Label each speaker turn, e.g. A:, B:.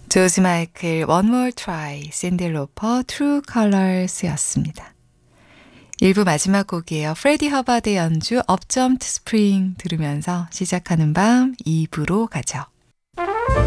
A: 조지 마이클 One More Try, 샌디 로퍼 True Colors였습니다. 1부 마지막 곡이에요. 프레디 허바드의 연주 Up Jump Spring 들으면서 시작하는 밤 2부로 가죠.